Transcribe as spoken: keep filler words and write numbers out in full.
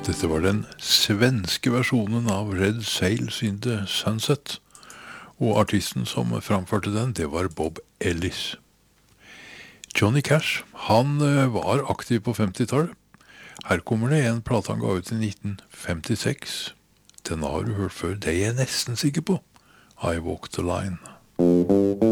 Dette var den svenske versjonen av Red Sails in the Sunset, og artisten som framførte den, det var Bob Ellis. Johnny Cash, han var aktiv på femtitallet. Her kommer det en plate han ga ut i nitten femtiseks. Den har du hørt før, det er jeg nesten sikker på. I Walk the Line.